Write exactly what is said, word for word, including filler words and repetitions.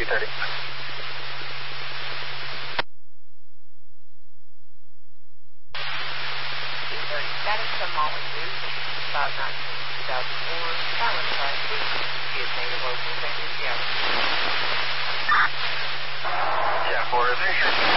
thirty. Status of Molly News, five nineteen, two thousand four, Silent Flight two, is native local, San Diego. Yeah, four is there.